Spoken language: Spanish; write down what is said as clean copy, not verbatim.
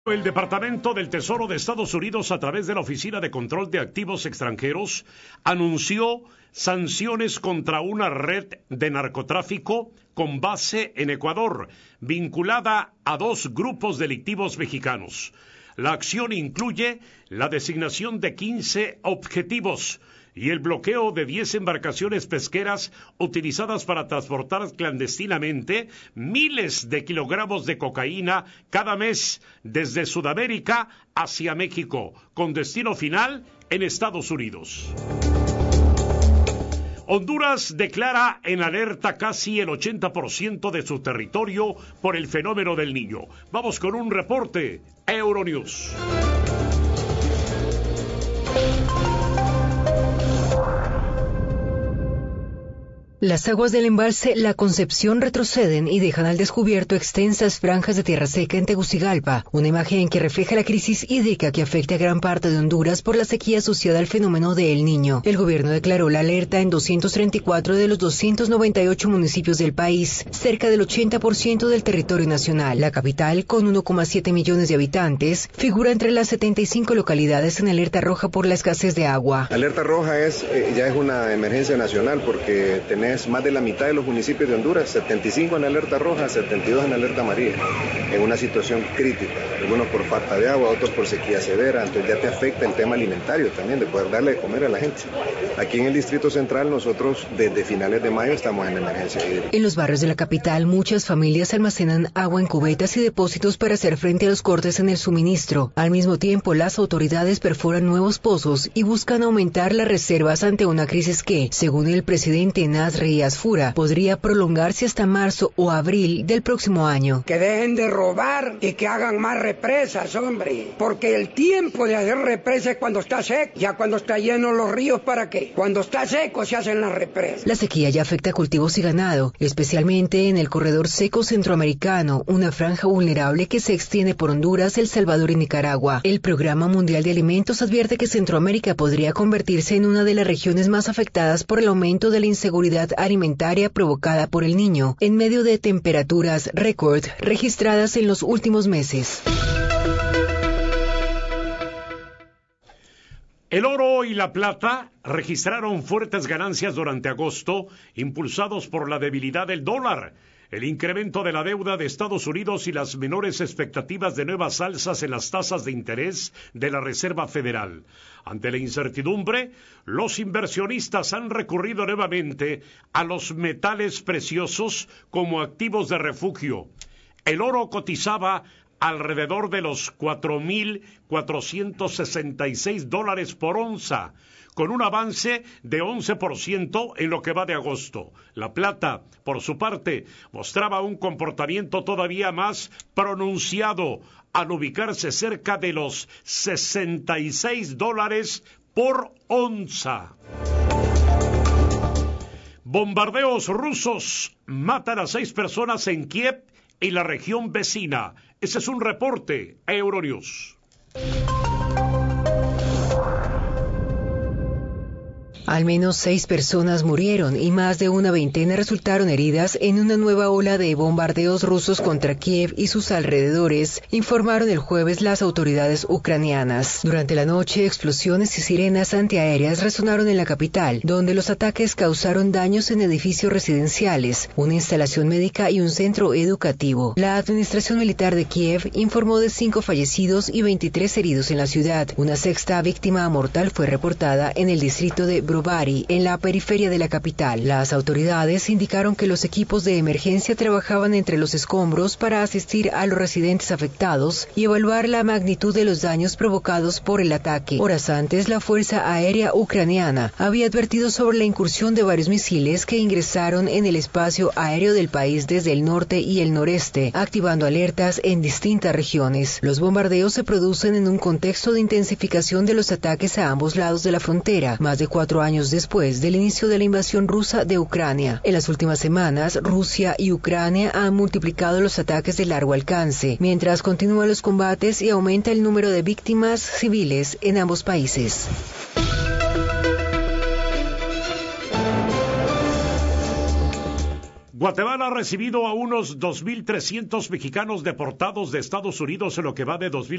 El Departamento del Tesoro de Estados Unidos, a través de la Oficina de Control de Activos Extranjeros, anunció sanciones contra una red de narcotráfico con base en Ecuador, vinculada a 2 grupos delictivos mexicanos. La acción incluye la designación de 15 objetivos y el bloqueo de 10 embarcaciones pesqueras utilizadas para transportar clandestinamente miles de kilogramos de cocaína cada mes desde Sudamérica hacia México, con destino final en Estados Unidos. Honduras declara en alerta casi el 80% de su territorio por el fenómeno del Niño. Vamos con un reporte, Euronews. Las aguas del embalse La Concepción retroceden y dejan al descubierto extensas franjas de tierra seca en Tegucigalpa, una imagen que refleja la crisis hídrica que afecta a gran parte de Honduras por la sequía asociada al fenómeno de El Niño. El gobierno declaró la alerta en 234 de los 298 municipios del país, cerca del 80% del territorio nacional. La capital, con 1,7 millones de habitantes, figura entre las 75 localidades en alerta roja por la escasez de agua. Alerta roja ya es una emergencia nacional porque tenés más de la mitad de los municipios de Honduras, 75 en alerta roja, 72 en alerta amarilla, en una situación crítica, algunos por falta de agua, otros por sequía severa, entonces ya te afecta el tema alimentario también, de poder darle de comer a la gente. Aquí en el Distrito Central nosotros desde finales de mayo estamos en emergencia hídrica. En los barrios de la capital muchas familias almacenan agua en cubetas y depósitos para hacer frente a los cortes en el suministro. Al mismo tiempo, las autoridades perforan nuevos pozos y buscan aumentar las reservas ante una crisis que, según el presidente Nasri Asfura, podría prolongarse hasta marzo o abril del próximo año. Que dejen de robar y que hagan más represas, hombre, porque el tiempo de hacer represas es cuando está seco, ya cuando está lleno los ríos, ¿para qué? Cuando está seco se hacen las represas. La sequía ya afecta a cultivos y ganado, especialmente en el corredor seco centroamericano, una franja vulnerable que se extiende por Honduras, El Salvador y Nicaragua. El Programa Mundial de Alimentos advierte que Centroamérica podría convertirse en una de las regiones más afectadas por el aumento de la inseguridad alimentaria provocada por El Niño, en medio de temperaturas récord registradas en los últimos meses. El oro y la plata registraron fuertes ganancias durante agosto, impulsados por la debilidad del dólar, el incremento de la deuda de Estados Unidos y las menores expectativas de nuevas alzas en las tasas de interés de la Reserva Federal. Ante la incertidumbre, los inversionistas han recurrido nuevamente a los metales preciosos como activos de refugio. El oro cotizaba alrededor de los $4,466 por onza, con un avance de 11% en lo que va de agosto. La plata, por su parte, mostraba un comportamiento todavía más pronunciado, al ubicarse cerca de los $66 por onza. Bombardeos rusos matan a 6 personas en Kiev y la región vecina. Ese es un reporte, Euronews. Al menos 6 personas murieron y más de una veintena resultaron heridas en una nueva ola de bombardeos rusos contra Kiev y sus alrededores, informaron el jueves las autoridades ucranianas. Durante la noche, explosiones y sirenas antiaéreas resonaron en la capital, donde los ataques causaron daños en edificios residenciales, una instalación médica y un centro educativo. La administración militar de Kiev informó de 5 fallecidos y 23 heridos en la ciudad. Una sexta víctima mortal fue reportada en el distrito de Brovary, en la periferia de la capital. Las autoridades indicaron que los equipos de emergencia trabajaban entre los escombros para asistir a los residentes afectados y evaluar la magnitud de los daños provocados por el ataque. Horas antes, la Fuerza Aérea Ucraniana había advertido sobre la incursión de varios misiles que ingresaron en el espacio aéreo del país desde el norte y el noreste, activando alertas en distintas regiones. Los bombardeos se producen en un contexto de intensificación de los ataques a ambos lados de la frontera, más de 4 años después del inicio de la invasión rusa de Ucrania. En las últimas semanas, Rusia y Ucrania han multiplicado los ataques de largo alcance, mientras continúan los combates y aumenta el número de víctimas civiles en ambos países. Guatemala ha recibido a unos 2.300 mexicanos deportados de Estados Unidos en lo que va de 2020.